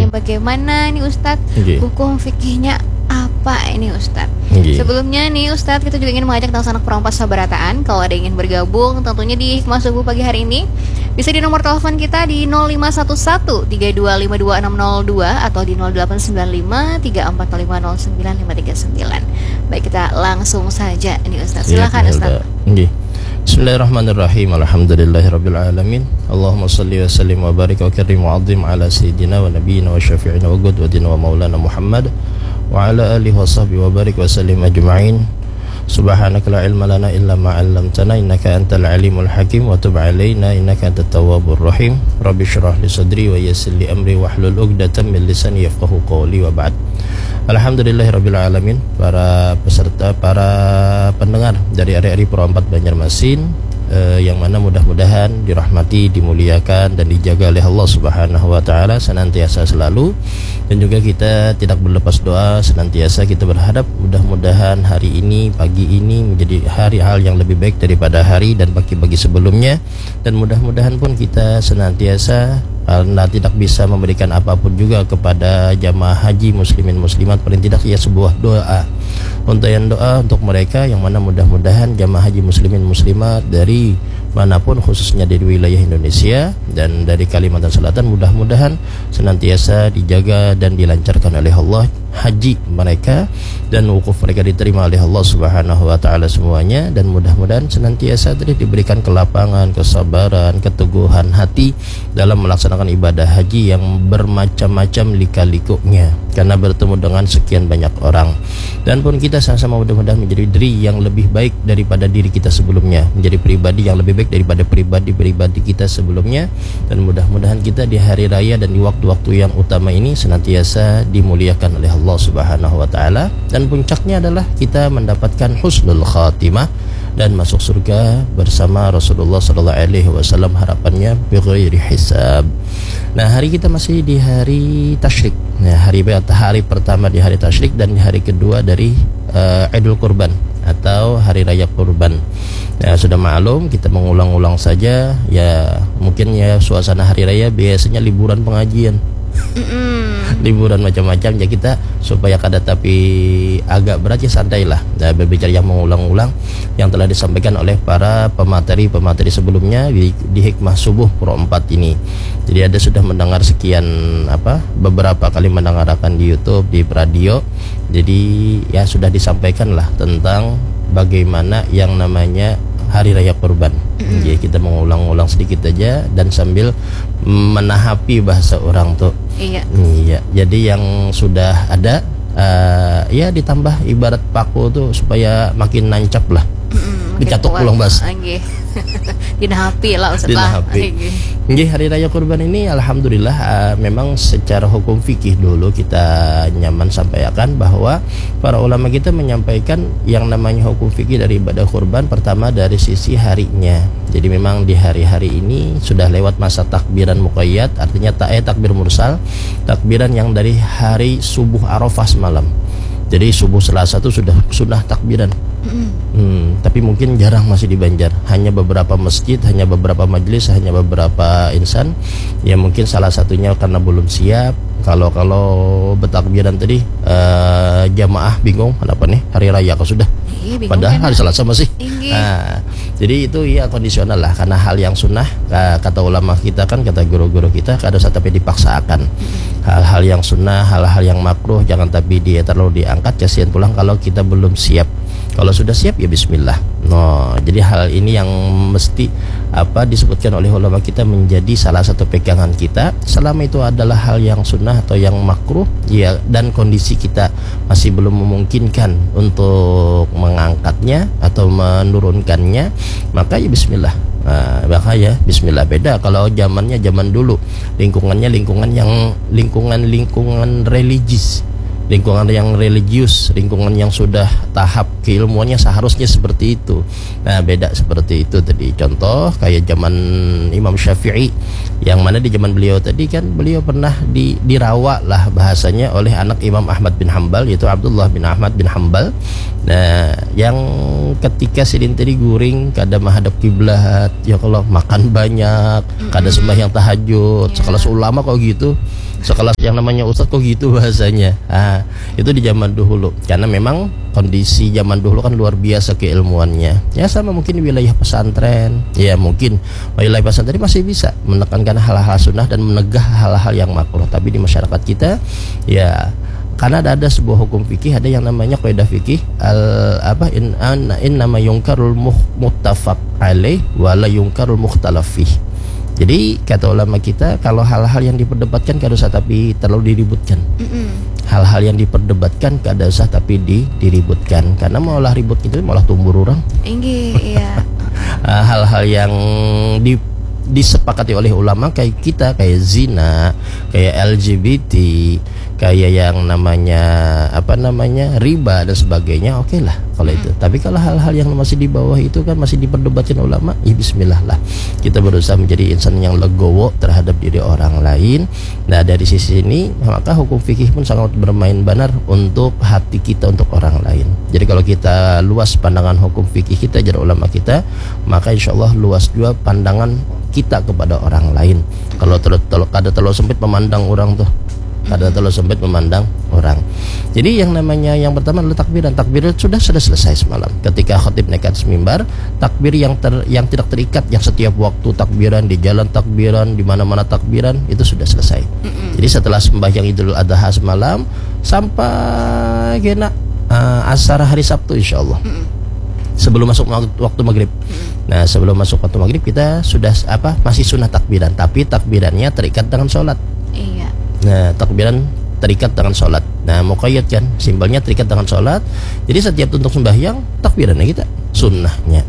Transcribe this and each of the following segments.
bagaimana nih Ustadz hukum fikihnya apa ini Ustadz. Sebelumnya nih Ustadz, kita juga ingin mengajak sanak perompas sabarataan. Kalau ada yang ingin bergabung tentunya di Hikmah Subuh pagi hari ini, bisa di nomor telepon kita di 0511 3252 atau di 0895 34050959. Baik, kita langsung saja ini Ustadz. Silakan Ustadz. Bismillahirrahmanirrahim. Alhamdulillahirabbil alamin. Allahumma shalli wa sallim wa barik wa karrim wa 'azzim ala sayyidina wa nabiyyina wa syafi'ina wa qudwatina wa maulana Muhammad wa ala alihi wa sahbihi wa barik wa sallim ajma'in. Subhanaka la ilma lana illa ma 'allamtana innaka antal alimul hakim wa tub 'alaina innaka antat tawwabur rahim. Rabbi shrah li sadri wa yassir li amri wahlul 'uqdatam min lisani yafqahu qawli wa ba'd. Alhamdulillahirabbil alamin. Para peserta, para pendengar dari RRI Pro 4 Banjarmasin, yang mana mudah-mudahan dirahmati, dimuliakan dan dijaga oleh Allah Subhanahu wa taala senantiasa selalu, dan juga kita tidak berlepas doa senantiasa kita berharap mudah-mudahan hari ini, pagi ini menjadi hari hal yang lebih baik daripada hari dan pagi-pagi sebelumnya, dan mudah-mudahan pun kita senantiasa karena tidak bisa memberikan apapun juga kepada jamaah haji muslimin muslimat, paling tidak ya sebuah doa, untayan doa untuk mereka yang mana mudah-mudahan jamaah haji muslimin muslimat dari manapun, khususnya dari wilayah Indonesia dan dari Kalimantan Selatan, mudah-mudahan senantiasa dijaga dan dilancarkan oleh Allah haji mereka, dan wukuf mereka diterima oleh Allah Subhanahu wa taala semuanya, dan mudah-mudahan senantiasa diberikan kelapangan, kesabaran, keteguhan hati dalam melaksanakan ibadah haji yang bermacam-macam lika-likunya karena bertemu dengan sekian banyak orang. Dan pun kita sama-sama mudah-mudahan menjadi diri yang lebih baik daripada diri kita sebelumnya, menjadi pribadi yang lebih baik daripada pribadi-pribadi kita sebelumnya, dan mudah-mudahan kita di hari raya dan di waktu-waktu yang utama ini senantiasa dimuliakan oleh Allah Subhanahu wa taala, dan puncaknya adalah kita mendapatkan husnul khatimah dan masuk surga bersama Rasulullah sallallahu alaihi wasallam, harapannya bighairi hisab. Nah, hari kita masih di hari tasyrik. Nah, hari pertama di hari tasyrik dan hari kedua dari Idul Kurban atau hari raya kurban. Ya, sudah maklum, kita mengulang-ulang saja ya, mungkin ya suasana hari raya biasanya liburan pengajian. Liburan macam-macam ya, kita supaya kada tapi agak berat ya santailah. Nah, berbicara yang mengulang-ulang yang telah disampaikan oleh para pemateri sebelumnya di Hikmah Subuh Pro 4 ini. Jadi ada sudah mendengar sekian beberapa kali mendengarkan di YouTube, di radio. Jadi ya sudah disampaikan lah tentang bagaimana yang namanya hari raya kurban. Jadi kita mengulang-ulang sedikit aja dan sambil menahapi bahasa orang tuh. Iya. Jadi yang sudah ada ya ditambah ibarat paku tuh supaya makin nancap lah. Dicatok ulang bahasa. Dinahapi lah Ustaz. Nggih, hari raya kurban ini alhamdulillah memang secara hukum fikih dulu kita nyaman sampaikan bahwa para ulama kita menyampaikan yang namanya hukum fikih dari ibadah kurban, pertama dari sisi harinya. Jadi memang di hari-hari ini sudah lewat masa takbiran muqayyad, artinya takbir mursal, takbiran yang dari hari subuh Arafah semalam. Jadi subuh Selasa itu sudah takbiran. Tapi mungkin jarang masih di Banjar. Hanya beberapa masjid, hanya beberapa majelis, hanya beberapa insan. Ya mungkin salah satunya karena belum siap. Kalau bertakbiran tadi jamaah bingung kenapa nih hari raya kok sudah. Padahal hari Selasa masih. Nah, jadi itu ya kondisional lah, karena hal yang sunnah kata ulama kita kan, kata guru-guru kita, kada usah tapi dipaksakan. Hal-hal yang sunnah, hal-hal yang makruh jangan tapi dia terlalu diangkat, kasihan pulang kalau kita belum siap. Kalau sudah siap ya bismillah. Jadi hal ini yang mesti disebutkan oleh ulama kita menjadi salah satu pegangan kita. Selama itu adalah hal yang sunnah atau yang makruh ya, dan kondisi kita masih belum memungkinkan untuk mengangkatnya atau menurunkannya, maka ya bismillah. Bahaya bismillah. Beda kalau zamannya zaman dulu, lingkungan religius, lingkungan yang religius, lingkungan yang sudah tahap keilmuannya seharusnya seperti itu. Nah, beda seperti itu tadi. Contoh kayak zaman Imam Syafi'i, yang mana di zaman beliau tadi kan beliau pernah dirawat lah bahasanya oleh anak Imam Ahmad bin Hambal, yaitu Abdullah bin Ahmad bin Hambal. Nah, yang ketika sidin tadi guring kada menghadap kiblat, ya kalau makan banyak, kada sembahyang tahajud. Sekelas ulama kok gitu. sekelas yang namanya ustadz kok gitu bahasanya. Itu di zaman dulu, karena memang kondisi zaman dulu kan luar biasa keilmuannya. Ya sama mungkin di wilayah pesantren, ya mungkin wilayah pesantren masih bisa menekankan hal-hal sunnah dan menegah hal-hal yang makruh. Tapi di masyarakat kita, ya karena ada sebuah hukum fikih, ada yang namanya kaidah fikih in nama yungkarul muttafaq alaih wa la yungkarul mukhtalaf fih. Jadi kata ulama kita, kalau hal-hal yang diperdebatkan kada usah tapi terlalu diributkan. Hal-hal yang diperdebatkan kada usah tapi diributkan, karena maulah ribut itu maulah tumbur orang. Iya. Hal-hal yang disepakati oleh ulama kayak kita, kayak zina, kayak LGBT, kayak yang namanya riba dan sebagainya, oke lah kalau itu. Tapi kalau hal-hal yang masih di bawah itu kan masih diperdebatkan ulama, ya bismillah lah. Kita berusaha menjadi insan yang legowo terhadap diri orang lain. Nah dari sisi ini maka hukum fikih pun sangat bermain benar untuk hati kita, untuk orang lain. Jadi kalau kita luas pandangan hukum fikih kita jadi ulama kita, maka insya Allah luas juga pandangan kita kepada orang lain. Kalau terlalu sempit memandang orang tuh, kada terlalu sempit memandang orang. Jadi yang namanya yang pertama adalah takbiran. Takbir sudah selesai semalam. Ketika khatib naik ke atas mimbar, takbir yang tidak terikat, yang setiap waktu takbiran, di jalan takbiran, di mana-mana takbiran, itu sudah selesai. Jadi setelah sembahyang Idul Adha semalam sampai kena asar hari Sabtu insyaallah. Sebelum masuk waktu maghrib. Nah sebelum masuk waktu maghrib kita sudah masih sunnah takbiran, tapi takbirannya terikat dengan sholat. Iya. Nah takbiran terikat dengan sholat. Nah muqayyad kan, simbolnya terikat dengan sholat. Jadi setiap untuk sembahyang takbirannya kita sunnahnya.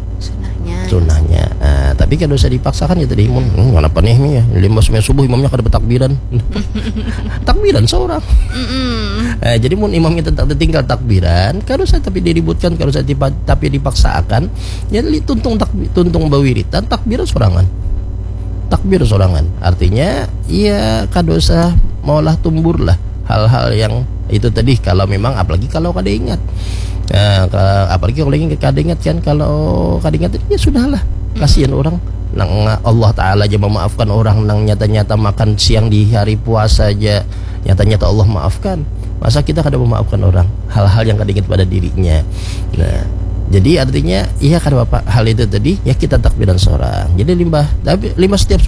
Tapi kan usah dipaksakan ya tadi imam. Kenapa nih ya? 5 subuh imamnya kada bertakbiran. Takbiran seorang. Jadi mun imamnya tetap tinggal takbiran, kada usah tapi diributkan, kada usah tapi dipaksakan. Jadi tuntung bawiritan takbiran sorangan. Takbir sorangan. Artinya ya kada usah maulah tumbur lah hal-hal yang itu tadi, kalau memang apalagi kalau kada ingat. Apalagi kalau ingin kada ingat kan, kalau kada ingat ya sudahlah, kasihan orang nang Allah Ta'ala aja memaafkan orang nang nyata-nyata makan siang di hari puasa aja nyata-nyata Allah maafkan, masa kita kada memaafkan orang hal-hal yang kada ingat pada dirinya. Nah jadi artinya iya kan Bapak, hal itu tadi ya kita takbiran seorang. Jadi lima setiap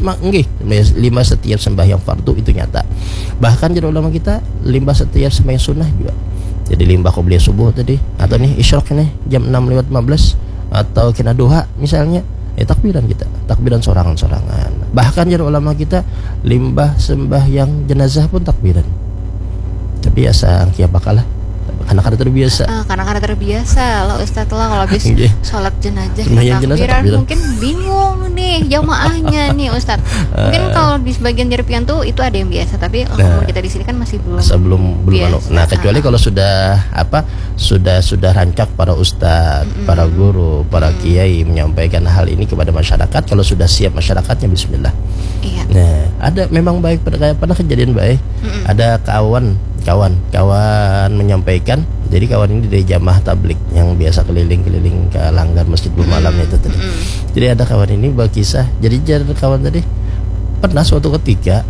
sembahyang fardu itu nyata. Bahkan jadi ulama kita lima setiap sembahyang sunnah juga. Jadi limbah qobliyah subuh tadi, atau nih isyraq nih jam 6:15 atau kena duha misalnya, ya takbiran kita, takbiran sorangan-sorangan. Bahkan jadi ulama kita limbah sembahyang jenazah pun takbiran. Tapi ya sang kia bakalah karena terbiasa. Karena terbiasa lah Ustaz lah, kalau habis sholat jenazah takbiran mungkin bingung nih jamaahnya nih Ustaz. Mungkin kalau di sebagian Jerpian tuh itu ada yang biasa, tapi kalau kita di sini kan masih belum biasa. Nah kecuali kalau sudah sudah rancak para ustaz, para guru, para kiai menyampaikan hal ini kepada masyarakat, kalau sudah siap masyarakatnya bismillah. Iya. Nah ada memang baik pernah kejadian baik. Ada kawan menyampaikan. Jadi kawan ini dari jamaah tablik yang biasa keliling-keliling ke langgar masjid bermalamnya itu tadi. Jadi ada kawan ini berkisah. Jadi kawan tadi pernah suatu ketika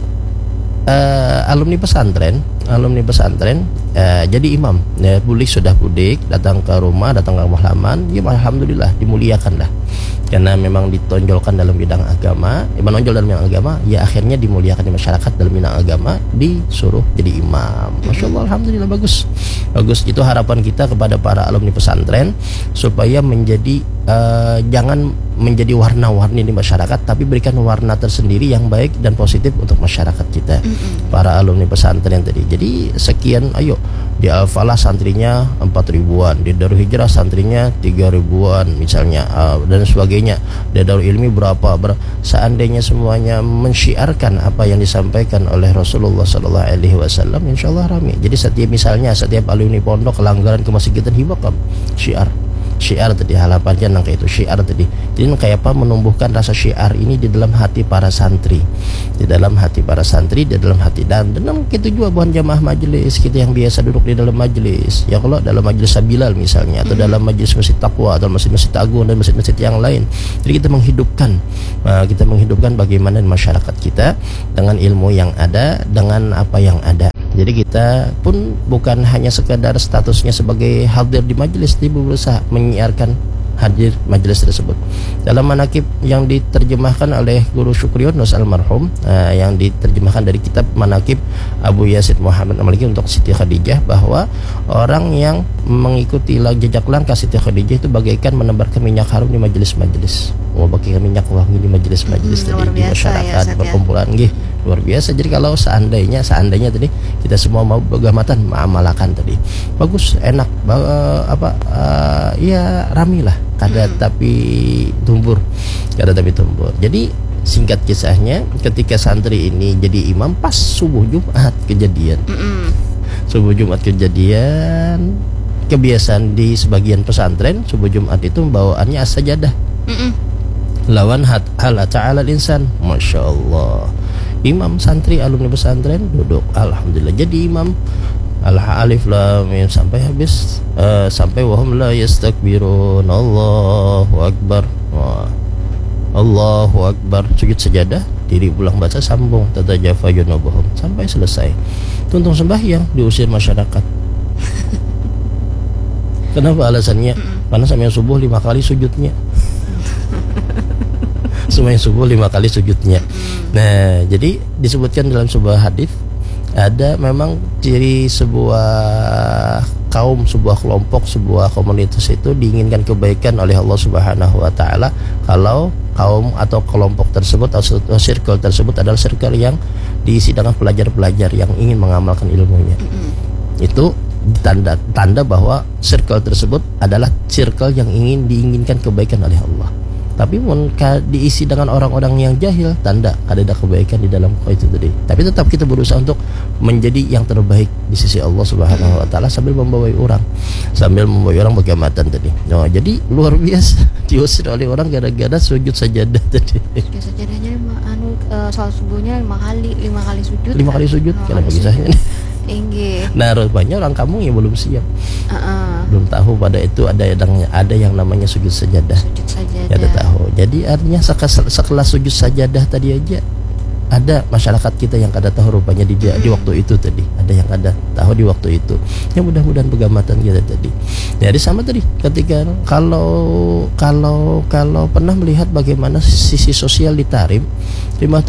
alumni pesantren jadi imam ya, sudah budik datang ke rumah halaman ya, alhamdulillah dimuliakan lah, karena memang ditonjolkan dalam bidang agama, menonjol dalam bidang agama ya, akhirnya dimuliakan di masyarakat dalam bidang agama, disuruh jadi imam. Masya Allah, alhamdulillah, bagus. Itu harapan kita kepada para alumni pesantren supaya menjadi jangan menjadi warna-warni di masyarakat, tapi berikan warna tersendiri yang baik dan positif untuk masyarakat kita. Para alumni pesantren tadi, jadi sekian, ayo di Al-Falah santrinya 4.000-an, di Darul Hijrah santrinya 3.000-an misalnya, dan sebagainya. Di Darul Ilmi berapa. Seandainya semuanya mensyiarkan apa yang disampaikan oleh Rasulullah SAW, insya Allah rame. Jadi setiap alumni pondok kelanggaran ke masjid kita hibakam syiar Syiar tadi halapannya nang kayak itu syiar tadi. Jadi kayak apa menumbuhkan rasa syiar ini di dalam hati para santri. Di dalam hati para santri, di dalam hati dan gitu juga bukan jamaah majelis kita yang biasa duduk di dalam majelis. Ya kalau dalam majelis Sabilal misalnya atau dalam majelis Masjid Taqwa atau masjid-masjid agung dan masjid-masjid yang lain. Jadi kita menghidupkan bagaimana masyarakat kita dengan ilmu yang ada, dengan apa yang ada. Jadi kita pun bukan hanya sekadar statusnya sebagai hadir di majelis, tapi berusaha menyiarkan hadir majelis tersebut. Dalam manaqib yang diterjemahkan oleh Guru Syukri Yunus almarhum, yang diterjemahkan dari kitab Manaqib Abu Yazid Muhammad Al-Maliki untuk Siti Khadijah, bahwa orang yang mengikuti jejak langkah Siti Khadijah itu bagaikan menebarkan minyak harum di majelis-majelis. Bagaikan minyak wangi di majelis-majelis tadi di masyarakat, ya, perkumpulan luar biasa. Jadi kalau seandainya tadi kita semua mau begamatan mengamalkan tadi, bagus, enak, ya ramilah kada tapi tumbur. Jadi singkat kisahnya, ketika santri ini jadi imam pas subuh Jumat kejadian. Kebiasaan di sebagian pesantren subuh Jumat itu bawaannya as-sajadah. Lawan hal ta'ala insan. Masya Allah, imam santri alumni pesantren duduk, alhamdulillah jadi imam. Alif lam mim sampai habis, sampai wahum la yastakbirun, Allahu akbar. Allahu akbar, sujud sajadah, diri ulang baca, sambung tatajafa junubuhum sampai selesai. Tuntung sembahyang, diusir masyarakat. Kenapa alasannya? Karena sembahyang subuh 5 kali sujudnya. Sembahyang subuh 5 kali sujudnya. Nah, jadi disebutkan dalam sebuah hadis, ada memang ciri sebuah kaum, sebuah kelompok, sebuah komunitas itu diinginkan kebaikan oleh Allah Subhanahu wa taala kalau kaum atau kelompok tersebut atau circle tersebut adalah circle yang diisi dengan pelajar-pelajar yang ingin mengamalkan ilmunya. Itu tanda bahwa circle tersebut adalah circle yang diinginkan kebaikan oleh Allah. Tapi diisi dengan orang-orang yang jahil, tanda ada kebaikan di dalam itu tadi. Tapi tetap kita berusaha untuk menjadi yang terbaik di sisi Allah Subhanahu wa taala sambil membawa orang begamatan tadi. Nah, jadi luar biasa diusir oleh orang gara-gara sujud sajadah tadi. Sujud sajadahnya salat subuhnya 5 kali sujud. 5 kali sujud, kenapa kisahnya? Nah, rupanya orang kampung yang belum siap, belum tahu pada itu ada yang namanya sujud sajadah. Ya, ada tahu. Jadi artinya sekelas sujud sajadah tadi aja ada masyarakat kita yang kada tahu rupanya di waktu itu tadi. Ada yang kada tahu di waktu itu. Ya mudah-mudahan pegamatan kita tadi. Jadi sama tadi ketika kalau pernah melihat bagaimana sisi sosial di Tarim, limbah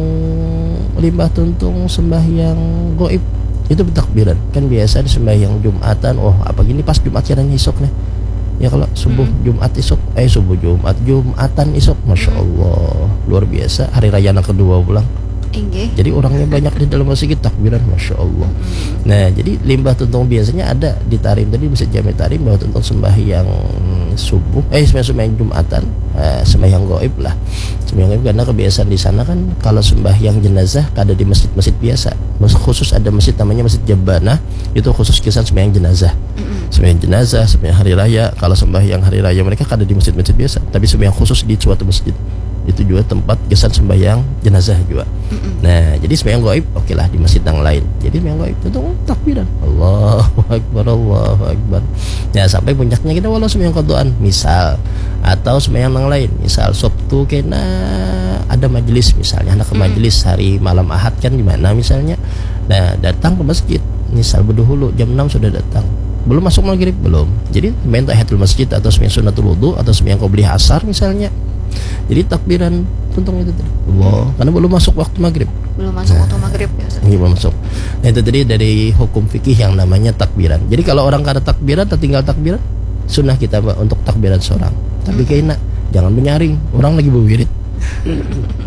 tuntung sembahyang gaib itu bertakbiran. Kan biasa sembahyang Jumatan, apa gini pas Jumat caranya esok nih. Ya kalau subuh Jumat esok, Jumatan esok, Masya Allah, luar biasa. Hari raya yang kedua pulang. Jadi orangnya banyak di dalam masjid takbiran, Masya Allah. Nah, jadi limbah tuntung biasanya ada di Tarim tadi, Masjid Jami Tarim, limbah tuntung sembahyang subuh, sembahyang Jumatan, sembahyang gaib lah. Sembahyang gaib karena kebiasaan di sana kan kalau sembahyang jenazah ada di masjid-masjid biasa. Khusus ada masjid namanya Masjid Jabanah, itu khusus kisaran sembahyang jenazah. Sembahyang hari raya, kalau sembahyang hari raya mereka ada di masjid-masjid biasa, tapi sembahyang khusus di suatu masjid. Itu juga tempat kesan sembahyang jenazah juga. Nah, jadi sembahyang gaib oke lah di masjid yang lain. Jadi sembahyang gaib itu takbiran, Allahu akbar, Allahu akbar. Ya, sampai puncaknya kita walau sembahyang qadaan misal, atau sembahyang yang lain. Misal Sabtu kena ada majelis misalnya, anak ke majelis hari malam Ahad kan di mana misalnya. Nah, datang ke masjid misal berduhulu jam 6 sudah datang. Belum masuk maghrib belum. Jadi sembahyang tahiyatul masjid atau sembahyang sunatul wudu atau sembahyang qobliyah asar misalnya. Jadi takbiran tuntung itu tadi. Allah, karena belum masuk waktu maghrib. Waktu maghrib ya. Belum masuk. Nah, itu tadi dari hukum fikih yang namanya takbiran. Jadi kalau orang kada takbiran atau tinggal takbiran, sunnah kita untuk takbiran seorang. Tapi kayaknya jangan menyaring. Orang lagi berwirid.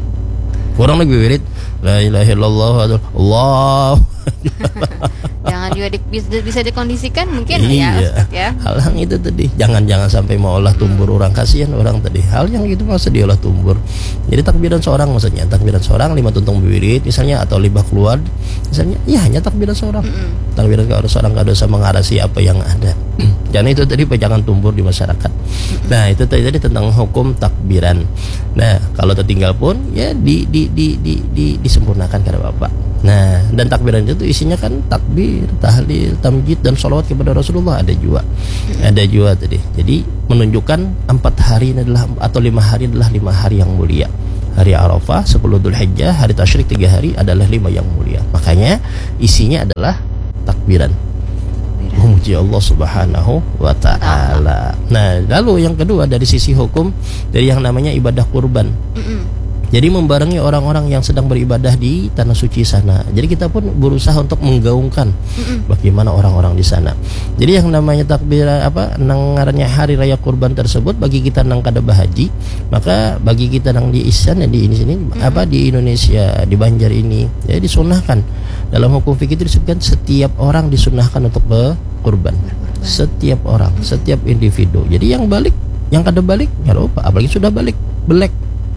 La ilaha illallah, Allah. Jangan juga bisa dikondisikan mungkin iya. ya Ustaz ya. Hal yang itu tadi, jangan sampai mau olah tumbur orang, kasihan orang tadi. Hal yang itu masa diolah tumbur. Jadi takbiran seorang maksudnya, takbiran seorang 5 tuntung bibir misalnya atau libah keluar misalnya, ya hanya takbiran seorang. Takbiran kalau seorang gak dosa mengarasi apa yang ada. Jangan itu tadi jangan tumbur di masyarakat. Nah, itu tadi tentang hukum takbiran. Nah, kalau tertinggal pun ya disempurnakan karena Bapak. Nah, dan takbiran itu isinya kan takbir, tahlil, tamjid dan sholawat kepada Rasulullah ada juga. Ada juga tadi. Jadi menunjukkan 4 hari ini adalah atau 5 hari adalah 5 hari yang mulia. Hari Arafah, 10 Dzulhijjah, hari tasyrik 3 hari adalah 5 yang mulia. Makanya isinya adalah takbiran. Memuji Allah Subhanahu wa taala. Nah, lalu yang kedua dari sisi hukum dari yang namanya ibadah kurban. Jadi membarengi orang-orang yang sedang beribadah di tanah suci sana. Jadi kita pun berusaha untuk menggaungkan bagaimana orang-orang di sana. Jadi yang namanya takbir nangarnya hari raya kurban tersebut bagi kita nang kada bahaji, maka bagi kita nang di Ihsan di sini di Indonesia di Banjar ini ya disunahkan. Dalam hukum fikih itu disebutkan setiap orang disunahkan untuk berkurban. Setiap orang, setiap individu. Jadi yang balik, yang kada balik ya lupa, apalagi sudah balik, belek.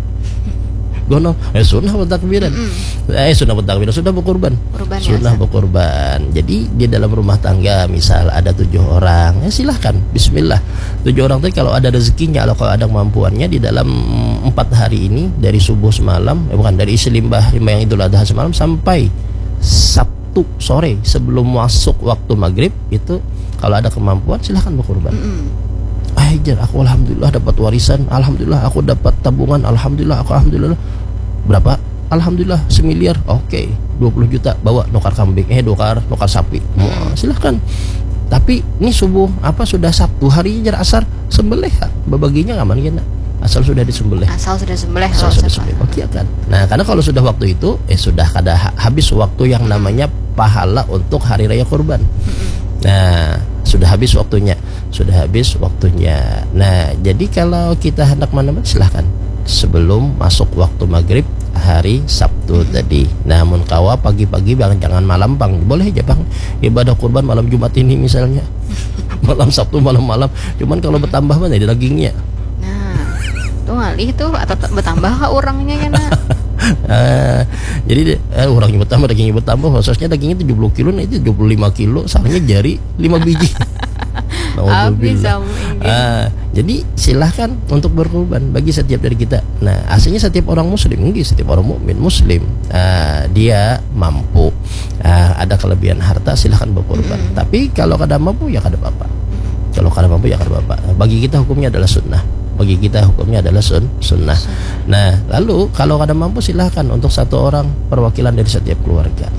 Gono, sunnah bertakbiran. Sunnah bertakbiran, sudah berkurban. Sunnah berkurban. Jadi di dalam rumah tangga misal ada 7 orang, ya silahkan, bismillah. 7 orang tadi kalau ada rezekinya, kalau ada kemampuannya di dalam 4 hari ini dari subuh semalam, dari limbah yang Idul Adha semalam sampai Sabtu sore sebelum masuk waktu maghrib itu kalau ada kemampuan silahkan berkurban. Aku alhamdulillah dapat warisan, alhamdulillah aku dapat tabungan, alhamdulillah. Berapa? Alhamdulillah 1 miliar. Oke, 20 juta bawa nukar kambing, nukar sapi. Silahkan. Tapi ini subuh sudah Sabtu hari jar asar sembelih bebaginya aman gina. Asal sudah disembelih. Asal sudah sembelih. Oke kan. Nah, karena kalau sudah waktu itu sudah kada habis waktu yang namanya pahala untuk hari raya kurban. Nah, sudah habis waktunya. Nah, jadi kalau kita hendak mana-mana silahkan sebelum masuk waktu maghrib hari Sabtu tadi. Namun kawa pagi-pagi jangan malam bang, boleh aja bang ibadah kurban malam Jumat ini misalnya. Malam Sabtu malam-malam. Cuman kalau bertambah mana di dagingnya. Nah, tuh ngalih tuh atau bertambah kah orangnya ya nak. Jadi orangnya bertambah, dagingnya bertambah, khususnya dagingnya 70 kilo, nah itu 75 kilo, salahnya jari 5 biji. Jadi silahkan untuk berkorban bagi setiap dari kita. Nah, aslinya setiap orang muslim, setiap orang mukmin muslim, dia mampu, ada kelebihan harta, silahkan berkorban. Tapi kalau kada mampu ya kada apa-apa. Bagi kita hukumnya adalah sunnah. Sunnah. Nah, lalu kalau kada mampu silahkan untuk satu orang perwakilan dari setiap keluarga.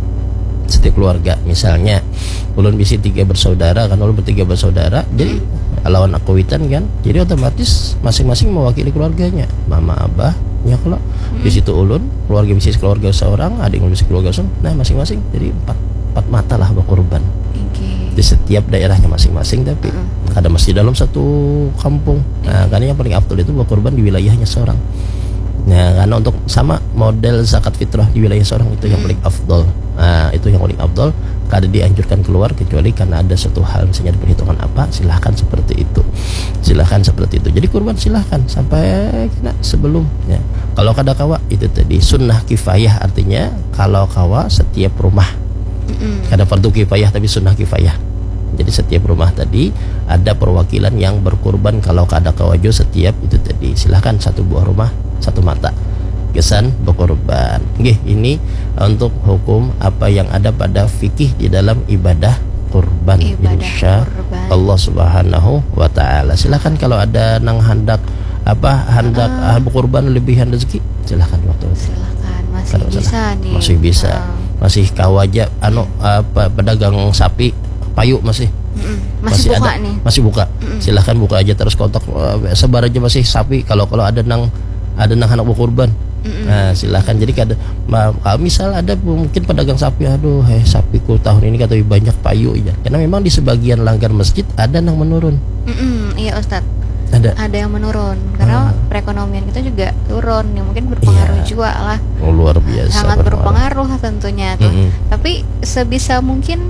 Misalnya ulun bisi 3 bersaudara kan, ulun bertiga bersaudara, jadi lawan akuitan kan, jadi otomatis masing-masing mewakili keluarganya, mama abah ya. Kalau di situ ulun keluarga bisi keluarga seorang, adik ulun bisi keluarga seorang, nah masing-masing jadi 4 mata lah berkorban di setiap daerahnya masing-masing, tapi ada mesti dalam satu kampung. Nah, karena yang paling afdal itu berkorban di wilayahnya seorang. Nah, karena untuk sama model zakat fitrah di wilayah seorang itu yang paling afdal. Nah, itu yang paling afdal, kada dianjurkan keluar kecuali karena ada satu hal misalnya diperhitungkan apa, silahkan seperti itu. Jadi kurban silahkan sampai sebelum ya. Kalau kada kawa itu tadi sunnah kifayah, artinya kalau kawa setiap rumah. Kada fardu kifayah tapi sunnah kifayah. Jadi setiap rumah tadi ada perwakilan yang berkurban. Kalau kada kawajo setiap itu tadi silahkan satu buah rumah satu mata kesan berkorban. Ini untuk hukum apa yang ada pada fikih di dalam ibadah kurban insya Allah Subhanahu wa taala. Silakan kalau ada nang hendak berkorban lebihan rezeki silahkan waktu itu. Silakan masih bisa. Masih kawaja pedagang sapi payu masih buka ada, nih. Masih buka. Silahkan buka aja terus kontak sebar aja masih sapi kalau ada nang anak berkorban. Nah, silahkan. Jadi kalau misal ada mungkin pedagang sapi, sapiku tahun ini kata banyak payu ya. Karena memang di sebagian langgar masjid ada nang menurun. Iya Ustadz. Ada yang menurun karena perekonomian kita juga turun, yang mungkin berpengaruh juga lah. Luar biasa. Sangat berpengaruh tentunya tuh. Tapi sebisa mungkin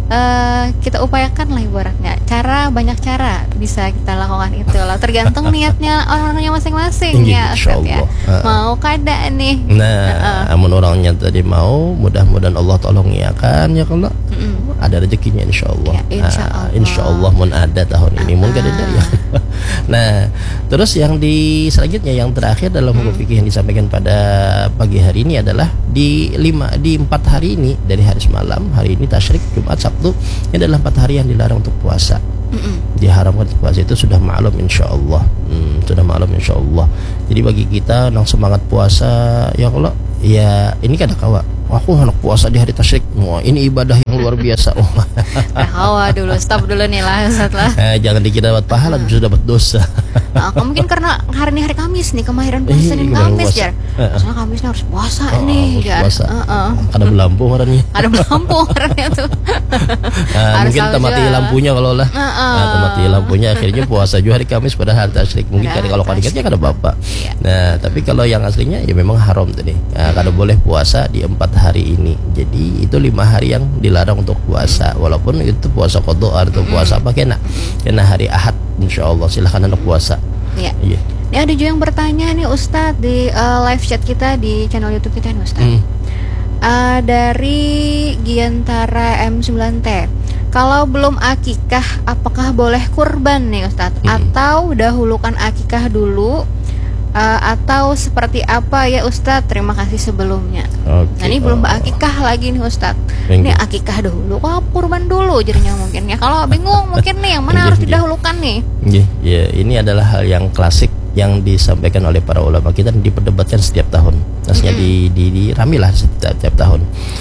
kita upayakan lah ibaratnya. Banyak cara bisa kita lakukan itu lah. Tergantung niatnya orangnya masing-masing ya Ustaz ya. Mau kada nih. Nah, amun orangnya tadi mau, mudah-mudahan Allah tolong ya kan ya kalau ada rezekinya insyaallah. Ya, insyaallah mun ada tahun ini mun kada ada ya. Nah, terus yang selanjutnya yang terakhir dalam hukum fikih yang disampaikan pada pagi hari ini adalah di 4 hari ini, dari hari semalam, hari ini tasyrik, Jumat, Sabtu, ini adalah 4 hari yang dilarang untuk puasa. Diharamkan puasa itu sudah maklum insyaallah. Sudah maklum insyaallah. Jadi bagi kita yang semangat puasa ya kalau ya ini kada kawa. Aku hendak puasa di hari tasyrik. Wah, ini ibadah yang luar biasa. Dulu stop dulu nih lah Ustaz lah. Jangan dikira dapat pahala, justru dapat dosa. Mungkin karena hari ini hari Kamis nih, kemahiran puasa Senin Kamis ya. Soalnya Kamisnya harus puasa nih ya. Kada berlampu orangnya. Ada lampu orangnya tuh. Mungkin mati lampunya kalau lah. Mati lampunya akhirnya puasa juga hari Kamis pada hari tasyrik. Mungkin kalau kadikatnya kada apa-apa. Nah, tapi kalau yang aslinya ya memang haram tadi. Kada boleh puasa di 4 hari ini. Jadi itu 5 hari yang dilarang untuk puasa. Walaupun itu puasa qadha atau puasa apa kena hari Ahad insyaallah silakan untuk puasa. Iya. Ini ada juga yang bertanya nih Ustadz di live chat kita di channel YouTube kita nih Ustadz. Dari Giantara M9T. Kalau belum akikah apakah boleh kurban nih Ustadz? Atau dahulukan akikah dulu? Atau seperti apa ya Ustadz? Terima kasih sebelumnya. Nah ini belum akikah lagi nih Ustadz. Ini akikah dulu, kurban dulu jadinya mungkin ya. Kalau bingung mungkin nih yang mana harus didahulukan nih. Ya, ini adalah hal yang klasik yang disampaikan oleh para ulama kita dan diperdebatkan setiap tahun. Maksudnya diramilah setiap tahun.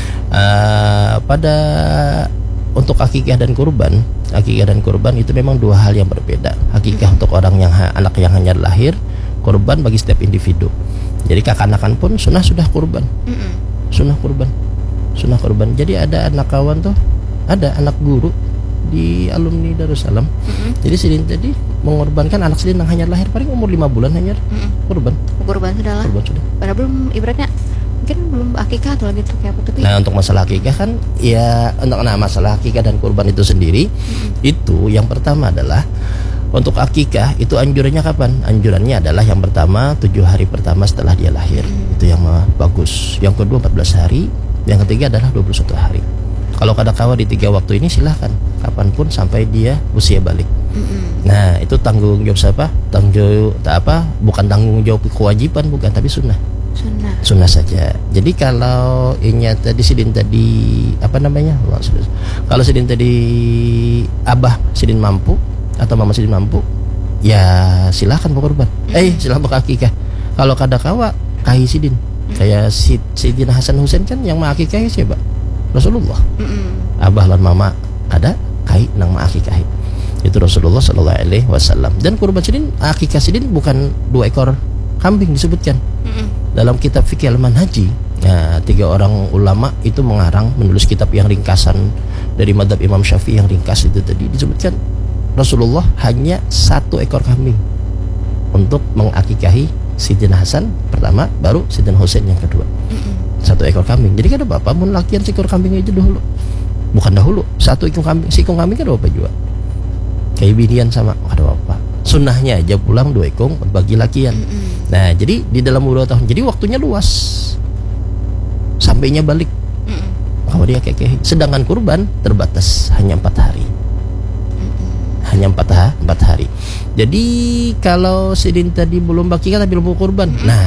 Untuk akikah dan kurban itu memang dua hal yang berbeda. Akikah untuk orang yang anak yang hanya lahir, kurban bagi setiap individu. Jadi kekanakan pun sudah kurban. Sunnah kurban. Jadi ada anak kawan tuh, ada anak guru di alumni Darussalam. Jadi sidin tadi mengorbankan anak sidin yang hanya lahir paling umur 5 bulan hanya kurban sudah lah. Padahal belum ibaratnya mungkin belum akikah atau gitu kayak apa tuh. Nah, untuk masalah akikah kan ya untuk masalah akikah dan kurban itu sendiri itu yang pertama adalah untuk akikah itu anjurannya kapan? Anjurannya adalah yang pertama 7 hari pertama setelah dia lahir. Itu yang bagus. Yang kedua 14 hari, yang ketiga adalah 21 hari. Kalau kada kawa di 3 waktu ini silahkan kapanpun sampai dia usia balik. Nah, itu tanggung jawab siapa? Bukan tanggung jawab kewajiban, bukan, tapi sunnah saja. Jadi kalau sidin tadi kalau sidin tadi abah sidin mampu atau mama sidin mampu, ya silahkan berkorban. Silahkan berakikah. Kalau kada kawa kai sidin. Kayak Sidin Hasan Husain kan yang mengakikah siapa? Rasulullah. Abah lan mama kada kai nang mengakikah. Itu Rasulullah sallallahu alaihi wasallam. Dan kurban sidin, akikah sidin bukan 2 ekor kambing disebutkan. Dalam kitab fikih Al-Manhaji, 3 orang ulama itu menulis kitab yang ringkasan dari mazhab Imam Syafi'i yang ringkas itu tadi disebutkan Rasulullah hanya 1 ekor kambing untuk mengakikahi Sidin Hasan pertama, baru Sidin Husain yang kedua. 1 ekor kambing. Jadi kan ada apa? Mun lakian sekor kambing itu dahulu. Bukan dahulu, 1 ekor kambing, sikung kambing kan ada apa juga. Kayak binian sama ada apa? Sunnahnya aja pulang 2 ekor bagi lakian. Nah, jadi di dalam 2 tahun. Jadi waktunya luas. Sampainya balik. Kalau dia kayak sedangkan kurban terbatas hanya 4 hari. Hanya 4 hari. Jadi kalau sidin tadi belum akikah tapi belum kurban. Nah,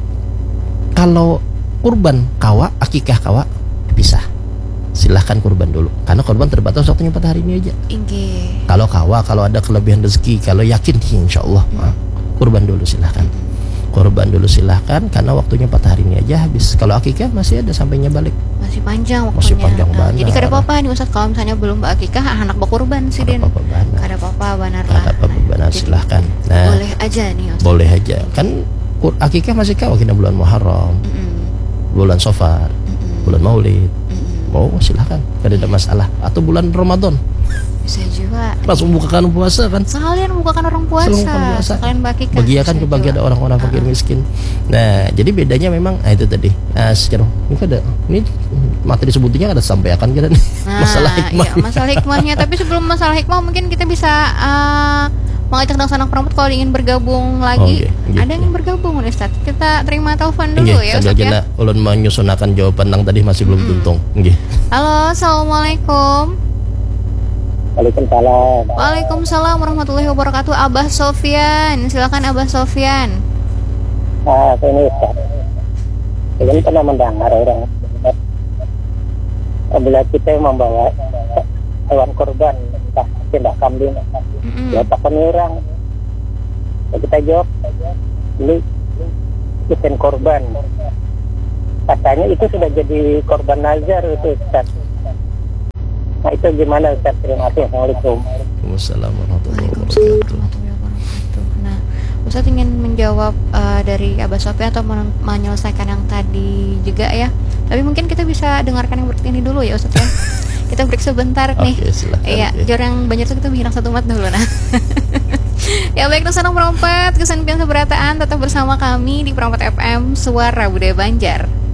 kalau kurban kawa, akikah kawa pisah. Silahkan kurban dulu. Karena kurban terbatas waktunya 4 hari ini aja. Kalau kawa, kalau ada kelebihan rezeki, kalau yakin insyaallah kurban dulu silahkan. Kurban dulu silahkan karena waktunya 4 hari ini aja habis. Kalau akikah masih ada sampainya balik. Masih panjang waktunya. Masih panjang banget. Jadi kada apa-apa nih Ustaz kalau misalnya belum akikah anak berkurban sih Den. Kada apa-apa benar lah. Silahkan. Nah, boleh aja nih Ustaz. Boleh aja. Kan akikah masih kawa kena bulan Muharram. Bulan Safar. Bulan Maulid. Mau silahkan. Kada ada masalah. Atau bulan Ramadan. Bisa juga. Langsung bukakan puasa kan? Sekalian bukakan orang puasa. Sekalian bagikan. Bagiakan kepada ada orang-orang fakir miskin. Nah, jadi bedanya memang itu tadi. Secara ini ada. Ini materi sebutnya ada sampaikan kita nih. Masalah hikmah. Iya, masalah hikmahnya. Tapi sebelum masalah hikmah mungkin kita bisa mengajak sanak perangkat kalau ingin bergabung lagi. Ada yang bergabung Ustaz. Kita terima telepon dulu ya Ustaz ya. Ulun menyusunakan jawaban yang tadi masih belum tuntung. Halo, assalamualaikum. Waalaikumsalam. Waalaikumsalam warahmatullahi wabarakatuh. Abah Sofyan, silakan Abah Sofyan. Ini Ustaz. Saya pernah mendengar orang apabila kita membawa hewan kurban, entah tindak kambing, ya takkan orang. Kita jawab, beli ikan korban. Katanya itu sudah jadi korban nazar itu Ustaz. Nah itu gimana Ustaz? Terima kasih. Assalamualaikum. Waalaikumsalam warahmatullahi wabarakatuh. Nah, Ustaz ingin menjawab dari Abah Sofyan atau menyelesaikan yang tadi juga ya. Tapi mungkin kita bisa dengarkan yang berikut ini dulu ya Ustaz ya. Kita break sebentar nih. Iya, jorang banyak tuh kita menghilang satu mat dulu nah. Ya baik, Nusanang Perompat, kesan pian seberataan tetap bersama kami di Perompat FM Suara Budaya Banjar.